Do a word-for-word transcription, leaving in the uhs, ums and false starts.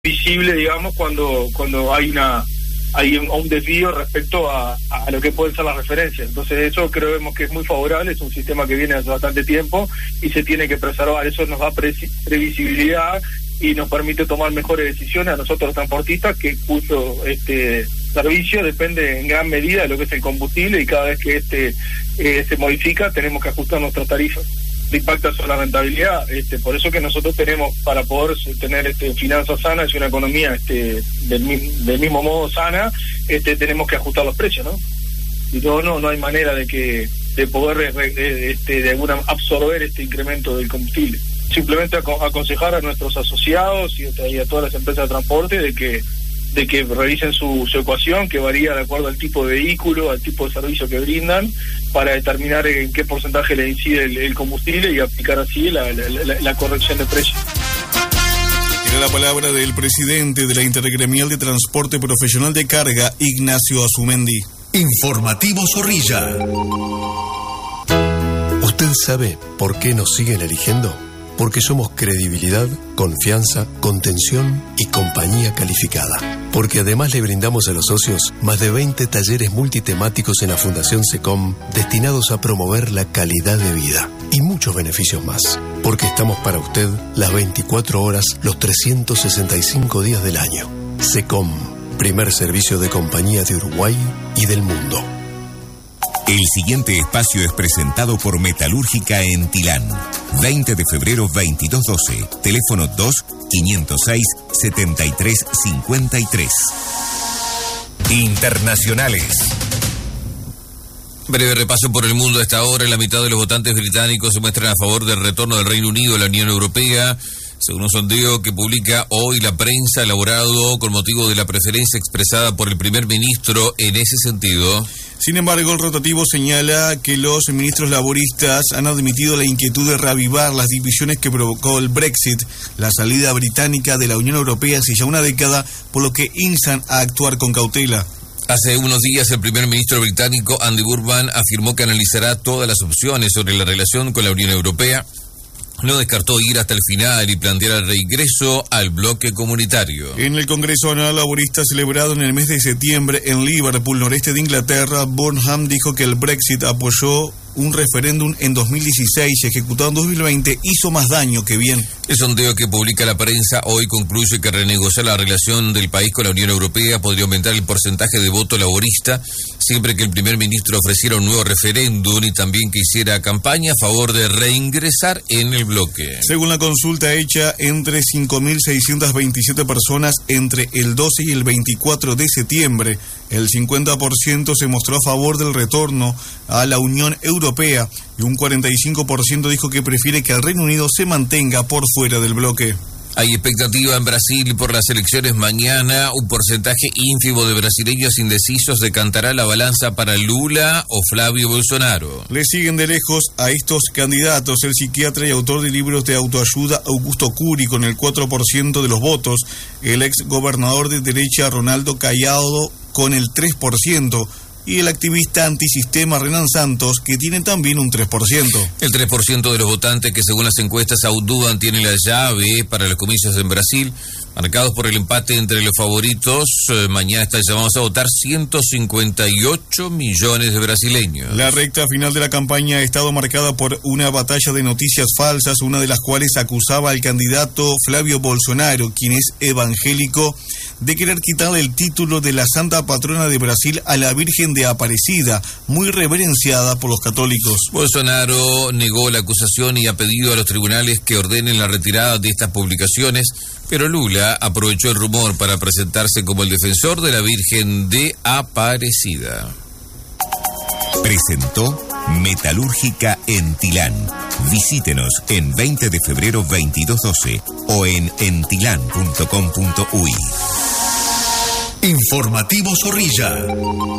visible, digamos, cuando cuando hay una hay un, un desvío respecto a, a lo que pueden ser las referencias. Entonces eso creemos que es muy favorable, es un sistema que viene hace bastante tiempo y se tiene que preservar. Eso nos da pre previsibilidad y nos permite tomar mejores decisiones a nosotros los transportistas, que cuyo este servicio depende en gran medida de lo que es el combustible, y cada vez que este eh, se modifica tenemos que ajustar nuestras tarifas. Impacta sobre la rentabilidad, este, por eso que nosotros tenemos, para poder tener este, finanzas sanas y una economía este, del, del mismo modo sana, este, tenemos que ajustar los precios, ¿no? Y no, no, no hay manera de que de poder este, de alguna absorber este incremento del combustible. Simplemente aconsejar a nuestros asociados y a todas las empresas de transporte de que de que revisen su, su ecuación, que varía de acuerdo al tipo de vehículo, al tipo de servicio que brindan, para determinar en qué porcentaje le incide el, el combustible y aplicar así la, la, la, la corrección de precios. Era la palabra del presidente de la Intergremial de Transporte Profesional de Carga, Ignacio Azumendi. Informativo Zorrilla. ¿Usted sabe por qué nos siguen eligiendo? Porque somos credibilidad, confianza, contención y compañía calificada. Porque además le brindamos a los socios más de veinte talleres multitemáticos en la Fundación SECOM destinados a promover la calidad de vida y muchos beneficios más. Porque estamos para usted las veinticuatro horas, los trescientos sesenta y cinco días del año. SECOM, primer servicio de compañía de Uruguay y del mundo. El siguiente espacio es presentado por Metalúrgica Entilán. veinte de febrero, veintidós doce. Teléfono dos, quinientos seis, setenta y tres cincuenta y tres. Internacionales. Breve repaso por el mundo a esta hora. La mitad de los votantes británicos se muestran a favor del retorno del Reino Unido a la Unión Europea, según un sondeo que publica hoy la prensa, elaborado con motivo de la preferencia expresada por el primer ministro en ese sentido. Sin embargo, el rotativo señala que los ministros laboristas han admitido la inquietud de reavivar las divisiones que provocó el Brexit, la salida británica de la Unión Europea hace ya una década, por lo que instan a actuar con cautela. Hace unos días el primer ministro británico Andy Burnham afirmó que analizará todas las opciones sobre la relación con la Unión Europea. No descartó ir hasta el final y plantear el reingreso al bloque comunitario. En el Congreso Anual Laborista celebrado en el mes de septiembre en Liverpool, noreste de Inglaterra, Burnham dijo que el Brexit apoyó un referéndum en dos mil dieciséis y ejecutado en dos mil veinte hizo más daño que bien. El sondeo que publica la prensa hoy concluye que renegociar la relación del país con la Unión Europea podría aumentar el porcentaje de voto laborista siempre que el primer ministro ofreciera un nuevo referéndum y también que hiciera campaña a favor de reingresar en el bloque. Según la consulta hecha entre cinco mil seiscientas veintisiete personas entre el doce y el veinticuatro de septiembre, el cincuenta por ciento se mostró a favor del retorno a la Unión Europea y un cuarenta y cinco por ciento dijo que prefiere que el Reino Unido se mantenga por fuera del bloque. Hay expectativa en Brasil por las elecciones mañana. Un porcentaje ínfimo de brasileños indecisos decantará la balanza para Lula o Flavio Bolsonaro. Le siguen de lejos a estos candidatos el psiquiatra y autor de libros de autoayuda Augusto Curi con el cuatro por ciento de los votos, el ex gobernador de derecha Ronaldo Caiado con el tres por ciento, y el activista antisistema Renan Santos, que tiene también un tres por ciento. El tres por ciento de los votantes que según las encuestas aún dudan tiene la llave para los comicios en Brasil, marcados por el empate entre los favoritos. Eh, mañana están llamados a votar ciento cincuenta y ocho millones de brasileños. La recta final de la campaña ha estado marcada por una batalla de noticias falsas, una de las cuales acusaba al candidato Flavio Bolsonaro, quien es evangélico, de querer quitarle el título de la santa patrona de Brasil a la Virgen de Aparecida, muy reverenciada por los católicos. Bolsonaro negó la acusación y ha pedido a los tribunales que ordenen la retirada de estas publicaciones, pero Lula aprovechó el rumor para presentarse como el defensor de la Virgen de Aparecida. Presentó Metalúrgica Entilán. Visítenos en veinte de febrero veintidós doce o en entilán punto com punto uy. Informativo Zorrilla.